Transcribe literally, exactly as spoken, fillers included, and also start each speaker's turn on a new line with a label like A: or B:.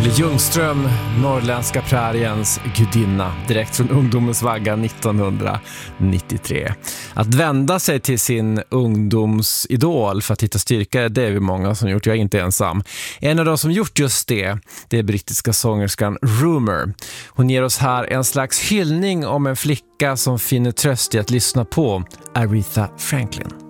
A: Nelly Ljungström, norrländska präriens gudinna, direkt från ungdomens vagga nittonhundranittiotre. Att vända sig till sin ungdomsidol för att hitta styrka, det är vi många som gjort, jag är inte ensam. En av de som gjort just det, det är brittiska sångerskan Rumour. Hon ger oss här en slags hyllning om en flicka som finner tröst i att lyssna på Aretha Franklin.